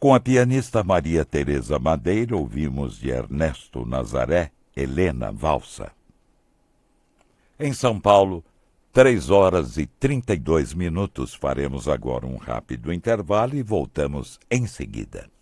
Com a pianista Maria Tereza Madeira, ouvimos de Ernesto Nazaré, Helena Valsa. Em São Paulo, 3h32. Faremos agora um rápido intervalo e voltamos em seguida.